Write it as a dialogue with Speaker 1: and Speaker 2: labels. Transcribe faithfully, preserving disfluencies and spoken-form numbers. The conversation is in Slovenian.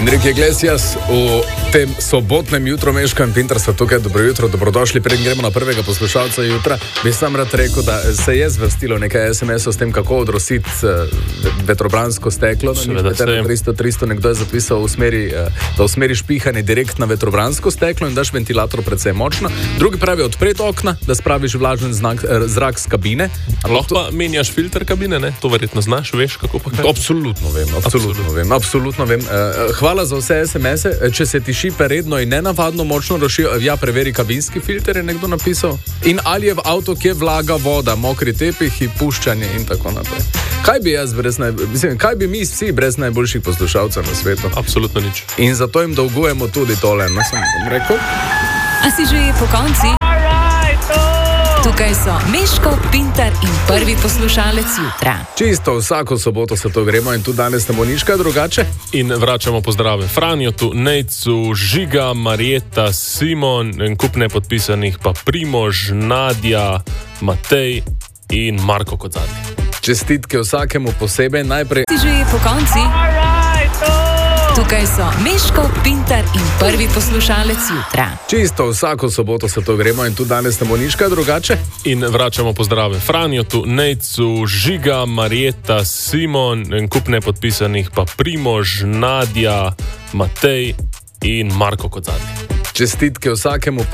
Speaker 1: Enrique Iglesias v tem sobotnem jutro meškam Pinteresta tukaj. Dobro jutro, dobrodošli. Preden gremo na prvega poslušalca jutra, bi sam rad rekel, da se je zvrstilo nekaj es em esov s tem, kako odrositi vetrobransko steklo. tristo tristo nekdo je zapisal v smeri, da usmeriš pihanje direkt na vetrobransko steklo in daš ventilator predvsem močno. Drugi pravi odpreti okna, da spraviš vlažen znak, zrak z kabine.
Speaker 2: Lahko pa menjaš filter kabine, ne? To verjetno znaš, veš, kako pa kaj?
Speaker 1: Absolutno vem, absolutno, absolutno vem, absolutno vem. Hvala za vse es em ese. Če se ti šipe redno in nenavadno močno rošijo, ja, preveri kabinski filter, je nekdo napisal. In ali je v avto, kje vlaga voda, mokri tepihi, puščanje in tako naprej. Kaj bi jaz brez naj... Mislim, kaj bi mi vsi brez najboljših poslušalcev na svetu?
Speaker 2: Absolutno nič.
Speaker 1: In zato jim dolgujemo tudi tole, no sem rekel.
Speaker 3: A si že po konci? Tukaj so Meško, Pintar in prvi poslušalec jutra.
Speaker 1: Čisto vsako soboto se to gremo in tudi danes ne bo nič kaj drugače.
Speaker 2: In vračamo pozdrave Franjotu, Nejcu, Žiga, Marjeta, Simon, en kup nepodpisanih, pa Primož, Nadja, Matej in Marko kot zadnji.
Speaker 1: Čestitke vsakemu posebej. Najprej...
Speaker 3: Si že po konci? Tukaj so Meško, Pintar in prvi poslušalec jutra.
Speaker 1: Čisto vsako soboto se to gremo in tudi danes ne bo nič kaj drugače.
Speaker 2: In vračamo pozdrave Franjotu, Nejcu, Žiga, Marjeta, Simon, en kup nepodpisanih, pa Primož, Nadja, Matej in Marko kot zadnji.
Speaker 1: Čestitke vsakemu